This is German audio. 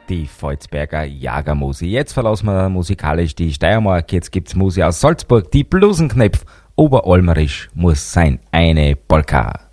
Die Volzberger Jagermusi. Jetzt verlassen wir musikalisch die Steiermark. Jetzt gibt's Musi aus Salzburg. Die Blusenknöpf. Oberalmerisch muss sein eine Polka.